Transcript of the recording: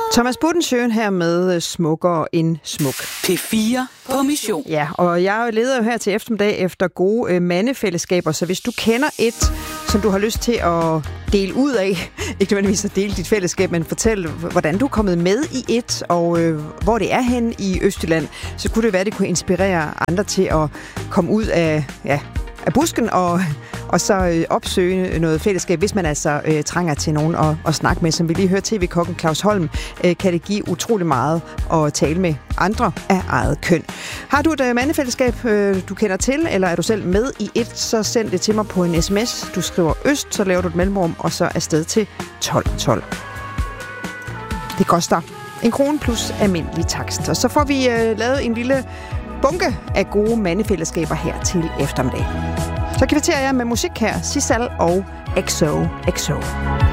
Thomas Budensjøen her med Smukkere end smuk. P4 på mission. Ja, og jeg leder jo her til eftermiddag efter gode mandefællesskaber, så hvis du kender et, som du har lyst til at dele ud af, ikke nødvendigvis at dele dit fællesskab, men fortæl, hvordan du er kommet med i et, og hvor det er hen i Østjylland, så kunne det være, at det kunne inspirere andre til at komme ud af busken og så opsøge noget fællesskab, hvis man altså trænger til nogen at snakke med. Som vi lige hørte tv-kokken Claus Holm, kan det give utrolig meget at tale med andre af eget køn. Har du et mandefællesskab, du kender til, eller er du selv med i et, så send det til mig på en sms. Du skriver Øst, så laver du et mellemrum, og så afsted til 1212. Det koster 1 krone plus almindelig takst. Og så får vi lavet en lille bunke af gode mandefællesskaber her til eftermiddag. Så kvitterer jeg med musik her, Sissal og XOXO.